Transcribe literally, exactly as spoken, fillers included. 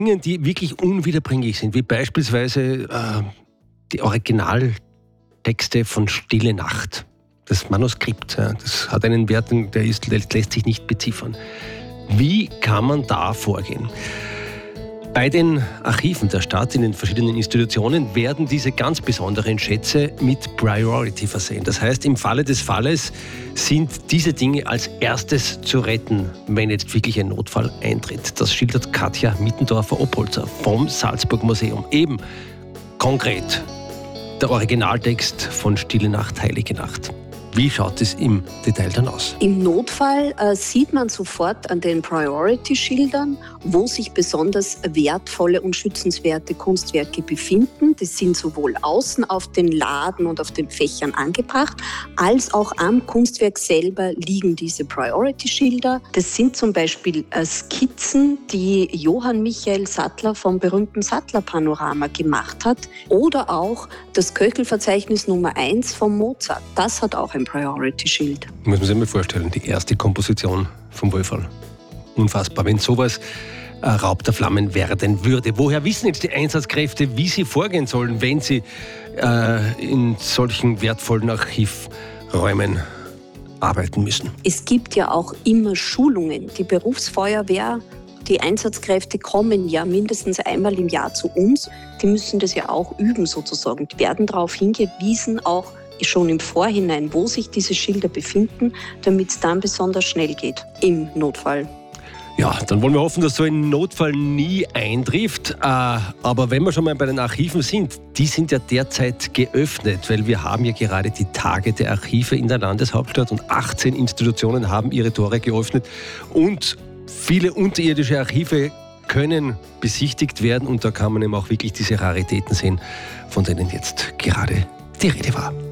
Dingen, die wirklich unwiederbringlich sind, wie beispielsweise äh, die Originaltexte von Stille Nacht. Das Manuskript, ja, das hat einen Wert, der ist, lässt sich nicht beziffern. Wie kann man da vorgehen? Bei den Archiven der Stadt, in den verschiedenen Institutionen, werden diese ganz besonderen Schätze mit Priority versehen. Das heißt, im Falle des Falles sind diese Dinge als erstes zu retten, wenn jetzt wirklich ein Notfall eintritt. Das schildert Katja Mittendorfer-Oppolzer vom Salzburg Museum. Eben konkret der Originaltext von Stille Nacht, Heilige Nacht. Wie schaut es im Detail dann aus? Im Notfall äh, sieht man sofort an den Priority-Schildern, wo sich besonders wertvolle und schützenswerte Kunstwerke befinden. Das sind sowohl außen auf den Laden und auf den Fächern angebracht, als auch am Kunstwerk selber liegen diese Priority-Schilder. Das sind zum Beispiel äh, Skizzen, die Johann Michael Sattler vom berühmten Sattler-Panorama gemacht hat. Oder auch das Köchelverzeichnis Nummer eins von Mozart. Das hat auch ein Priority-Schild. Muss man sich mal vorstellen, die erste Komposition vom Wolferl. Unfassbar, wenn sowas äh, Raub der Flammen werden würde. Woher wissen jetzt die Einsatzkräfte, wie sie vorgehen sollen, wenn sie äh, in solchen wertvollen Archivräumen arbeiten müssen? Es gibt ja auch immer Schulungen. Die Berufsfeuerwehr, die Einsatzkräfte kommen ja mindestens einmal im Jahr zu uns. Die müssen das ja auch üben sozusagen. Die werden darauf hingewiesen, auch schon im Vorhinein, wo sich diese Schilder befinden, damit es dann besonders schnell geht im Notfall. Ja, dann wollen wir hoffen, dass so ein Notfall nie eintrifft. Aber wenn wir schon mal bei den Archiven sind, die sind ja derzeit geöffnet, weil wir haben ja gerade die Tage der Archive in der Landeshauptstadt und achtzehn Institutionen haben ihre Tore geöffnet und viele unterirdische Archive können besichtigt werden und da kann man eben auch wirklich diese Raritäten sehen, von denen jetzt gerade die Rede war.